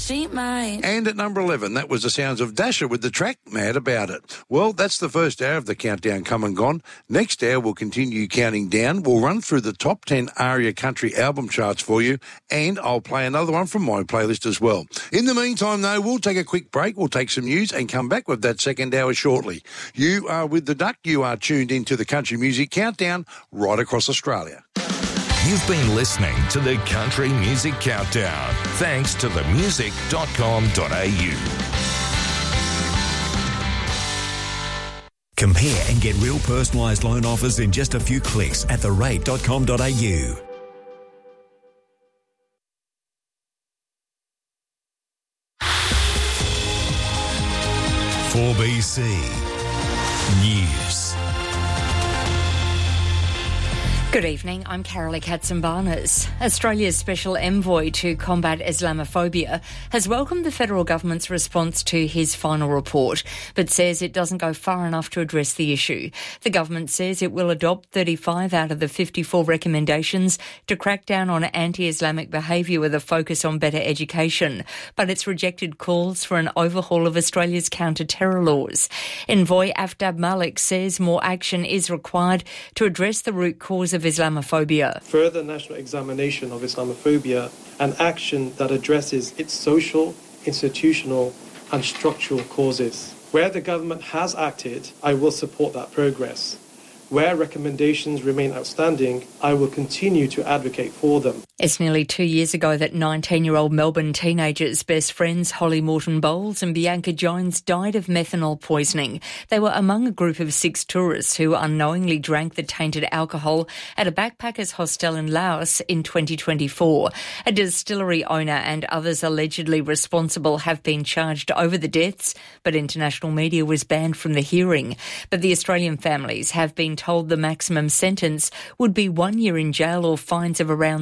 she might. And at number 11, that was the sounds of Dasher with the track Mad About It. Well, that's the first hour of the countdown come and gone. Next hour, we'll continue counting down. We'll run through the top 10 ARIA country album charts for you, and I'll play another one from my playlist as well. In the meantime, though, we'll take a quick break. We'll take some news and come back with that second hour shortly. You are with the Duck. You are tuned into the Country Music Countdown right across Australia. You've been listening to the Country Music Countdown, thanks to themusic.com.au. Compare and get real personalised loan offers in just a few clicks at therate.com.au. 4BC News. Good evening, I'm Carolee Katsimbarnas. Australia's special envoy to combat Islamophobia has welcomed the federal government's response to his final report, but says it doesn't go far enough to address the issue. The government says it will adopt 35 out of the 54 recommendations to crack down on anti-Islamic behaviour with a focus on better education, but it's rejected calls for an overhaul of Australia's counter-terror laws. Envoy Aftab Malik says more action is required to address the root cause of Islamophobia. Further national examination of Islamophobia and action that addresses its social, institutional and structural causes. Where the government has acted, I will support that progress. Where recommendations remain outstanding, I will continue to advocate for them. It's nearly 2 years ago that 19-year-old Melbourne teenagers' best friends Holly Morton-Bowles and Bianca Jones died of methanol poisoning. They were among a group of 6 tourists who unknowingly drank the tainted alcohol at a backpackers hostel in Laos in 2024. A distillery owner and others allegedly responsible have been charged over the deaths, but international media was banned from the hearing. But the Australian families have been told the maximum sentence would be 1 year in jail or fines of around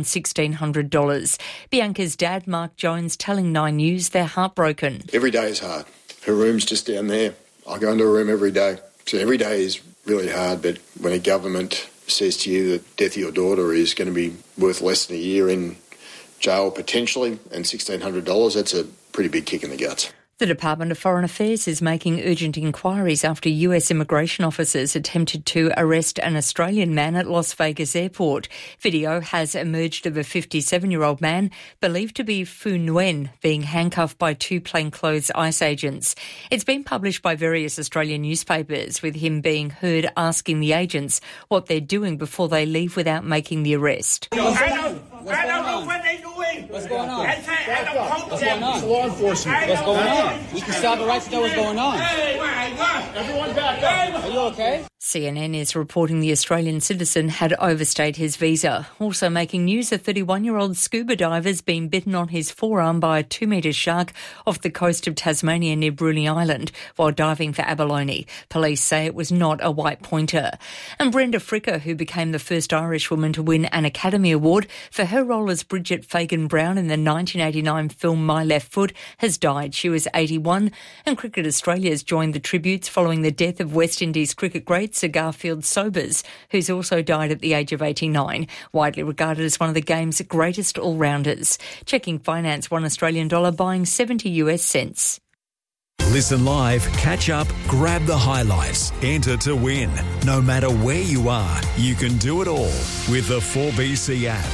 $1,600. Bianca's dad, Mark Jones, telling Nine News they're heartbroken. Every day is hard. Her room's just down there. I go into her room every day. So every day is really hard, but when a government says to you that the death of your daughter is going to be worth less than a year in jail potentially and $1,600, that's a pretty big kick in the guts. The Department of Foreign Affairs is making urgent inquiries after US immigration officers attempted to arrest an Australian man at Las Vegas airport. Video has emerged of a 57-year-old man believed to be Phu Nguyen being handcuffed by 2 plainclothes ICE agents. It's been published by various Australian newspapers, with him being heard asking the agents what they're doing before they leave without making the arrest. I don't know what they're doing. What's going on? I don't talk to them. It's law enforcement. What's going on? We can stop it right to know what's going on. Hey, my God. Everyone back up. Are you okay? CNN is reporting the Australian citizen had overstayed his visa. Also making news, a 31-year-old scuba diver has been bitten on his forearm by a 2-metre shark off the coast of Tasmania near Bruny Island while diving for abalone. Police say it was not a white pointer. And Brenda Fricker, who became the first Irish woman to win an Academy Award for her role as Bridget Fagan-Brown in the 1989 film My Left Foot, has died. She was 81, and Cricket Australia has joined the tributes following the death of West Indies cricket great Sir Garfield Sobers, who's also died at the age of 89, widely regarded as one of the game's greatest all-rounders. Checking finance, $1 Australian dollar buying 70 US cents. Listen live, catch up, grab the highlights, enter to win. No matter where you are, you can do it all with the 4BC app.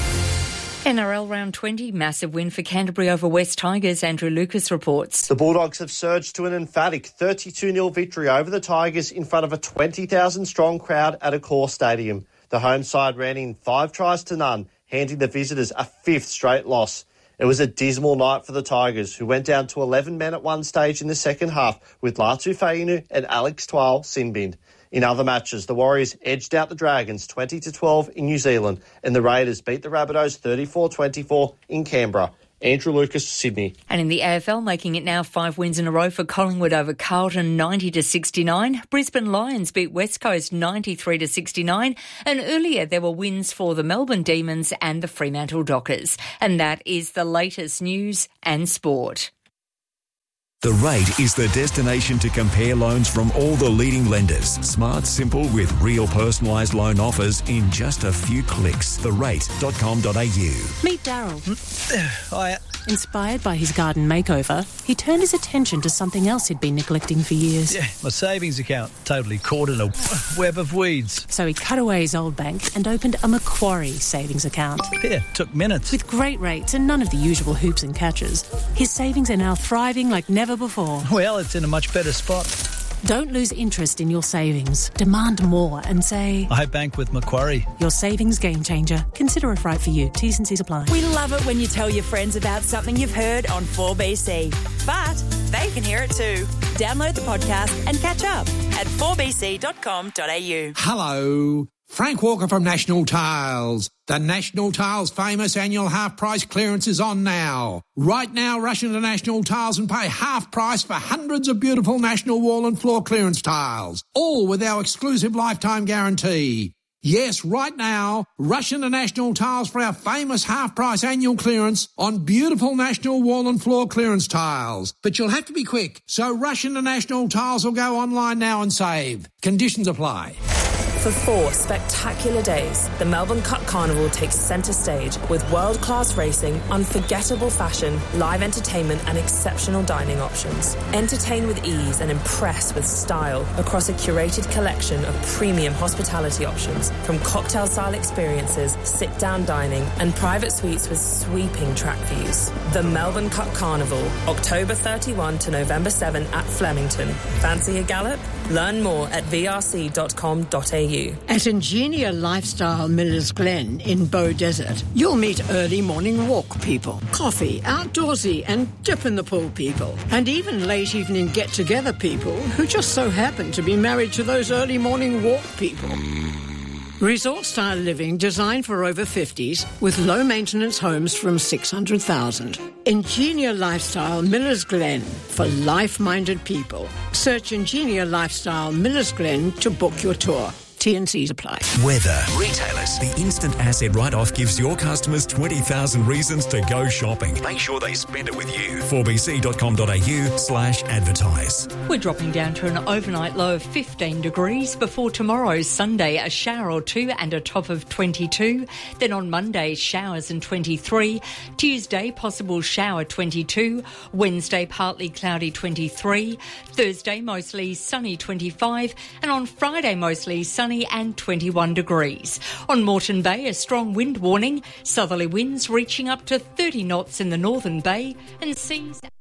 NRL Round 20, massive win for Canterbury over West Tigers. Andrew Lucas reports. The Bulldogs have surged to an emphatic 32-0 victory over the Tigers in front of a 20,000-strong crowd at Accor Stadium. The home side ran in 5 tries to none, handing the visitors a 5th straight loss. It was a dismal night for the Tigers, who went down to 11 men at one stage in the second half with Latu Fainu and Alex Twal Sinbind. In other matches, the Warriors edged out the Dragons 20-12 in New Zealand, and the Raiders beat the Rabbitohs 34-24 in Canberra. Andrew Lucas, Sydney. And in the AFL, making it now 5 wins in a row for Collingwood over Carlton 90-69. Brisbane Lions beat West Coast 93-69. And earlier there were wins for the Melbourne Demons and the Fremantle Dockers. And that is the latest news and sport. The Rate is the destination to compare loans from all the leading lenders. Smart, simple, with real personalised loan offers in just a few clicks. therate.com.au. Meet Daryl. Hiya. Inspired by his garden makeover, he turned his attention to something else he'd been neglecting for years. Yeah, my savings account, totally caught in a web of weeds. So he cut away his old bank and opened a Macquarie savings account. Yeah, took minutes. With great rates and none of the usual hoops and catches, his savings are now thriving like never before. Well, it's in a much better spot. Don't lose interest in your savings. Demand more and say, I bank with Macquarie. Your savings game changer. Consider it right for you. T's and C's apply. We love it when you tell your friends about something you've heard on 4BC. But they can hear it too. Download the podcast and catch up at 4bc.com.au. Hello. Frank Walker from National Tiles. The National Tiles famous annual half-price clearance is on now. Right now, rush into National Tiles and pay half price for hundreds of beautiful National wall and floor clearance tiles, all with our exclusive lifetime guarantee. Yes, right now, rush into National Tiles for our famous half-price annual clearance on beautiful National wall and floor clearance tiles. But you'll have to be quick, so rush into National Tiles or go online now and save. Conditions apply. For 4 spectacular days, the Melbourne Cup Carnival takes centre stage with world-class racing, unforgettable fashion, live entertainment and exceptional dining options. Entertain with ease and impress with style across a curated collection of premium hospitality options, from cocktail-style experiences, sit-down dining and private suites with sweeping track views. The Melbourne Cup Carnival, October 31 to November 7 at Flemington. Fancy a gallop? Learn more at vrc.com.au. At Ingenia Lifestyle Millers Glen in Bow Desert, you'll meet early morning walk people, coffee, outdoorsy and dip in the pool people, and even late evening get-together people who just so happen to be married to those early morning walk people. Resort-style living designed for over 50s with low-maintenance homes from $600,000. Ingenia Lifestyle Millers Glen for life-minded people. Search Ingenia Lifestyle Millers Glen to book your tour. T&Cs apply. Weather. Retailers. The instant asset write-off gives your customers 20,000 reasons to go shopping. Make sure they spend it with you. 4bc.com.au/advertise. We're dropping down to an overnight low of 15 degrees before tomorrow, Sunday, a shower or two and a top of 22. Then on Monday, showers and 23. Tuesday, possible shower 22. Wednesday, partly cloudy 23. Thursday, mostly sunny 25. And on Friday, mostly sunny and 21 degrees. On Moreton Bay, a strong wind warning. Southerly winds reaching up to 30 knots in the Northern Bay and seas